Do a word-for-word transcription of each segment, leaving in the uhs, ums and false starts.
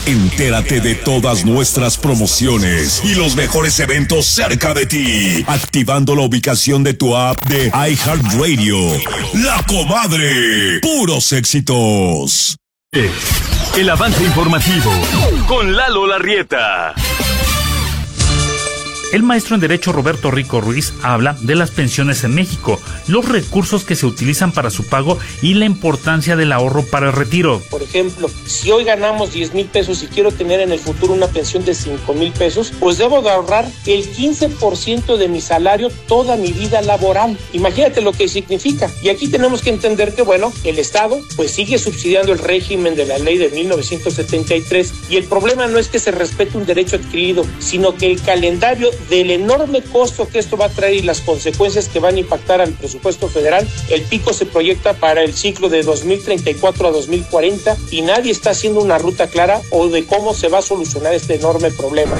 Entérate de todas nuestras promociones y los mejores eventos cerca de ti, activando la ubicación de tu app de iHeartRadio. La Comadre, puros éxitos. El avance informativo con Lalo Larrieta. El maestro en Derecho Roberto Rico Ruiz habla de las pensiones en México, los recursos que se utilizan para su pago y la importancia del ahorro para el retiro. Por ejemplo, si hoy ganamos diez mil pesos y quiero tener en el futuro una pensión de cinco mil pesos, pues debo de ahorrar el quince por ciento de mi salario toda mi vida laboral. Imagínate lo que significa. Y aquí tenemos que entender que, bueno, el Estado pues sigue subsidiando el régimen de la ley de mil novecientos setenta y tres y el problema no es que se respete un derecho adquirido, sino que el calendario del enorme costo que esto va a traer y las consecuencias que van a impactar al presupuesto federal, el pico se proyecta para el ciclo de dos mil treinta y cuatro a dos mil cuarenta y nadie está haciendo una ruta clara o de cómo se va a solucionar este enorme problema.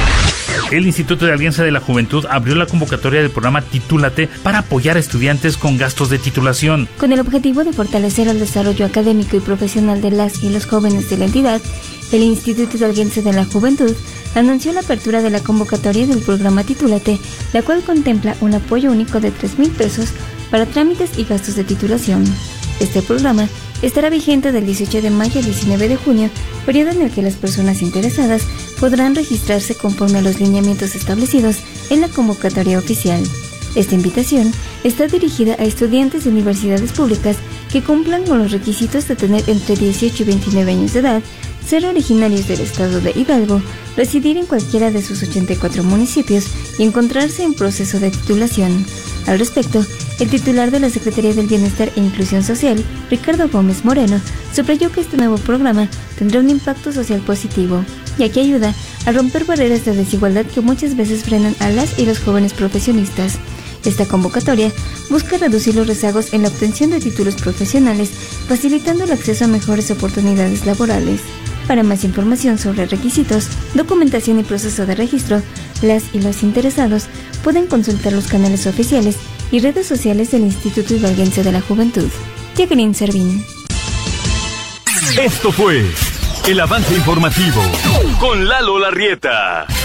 El Instituto de Alianza de la Juventud abrió la convocatoria del programa Titúlate para apoyar a estudiantes con gastos de titulación. Con el objetivo de fortalecer el desarrollo académico y profesional de las y los jóvenes de la entidad, el Instituto de Alianza de la Juventud anunció la apertura de la convocatoria del programa Titúlate, la cual contempla un apoyo único de tres mil pesos para trámites y gastos de titulación. Este programa estará vigente del dieciocho de mayo al diecinueve de junio, periodo en el que las personas interesadas podrán registrarse conforme a los lineamientos establecidos en la convocatoria oficial. Esta invitación está dirigida a estudiantes de universidades públicas que cumplan con los requisitos de tener entre dieciocho y veintinueve años de edad, ser originarios del estado de Hidalgo, residir en cualquiera de sus ochenta y cuatro municipios y encontrarse en proceso de titulación. Al respecto, el titular de la Secretaría del Bienestar e Inclusión Social, Ricardo Gómez Moreno, subrayó que este nuevo programa tendrá un impacto social positivo, ya que ayuda a romper barreras de desigualdad que muchas veces frenan a las y los jóvenes profesionistas. Esta convocatoria busca reducir los rezagos en la obtención de títulos profesionales, facilitando el acceso a mejores oportunidades laborales. Para más información sobre requisitos, documentación y proceso de registro, las y los interesados pueden consultar los canales oficiales y redes sociales del Instituto Hidalguense de la Juventud. Jacqueline Servín. Esto fue el avance informativo con Lalo Larrieta.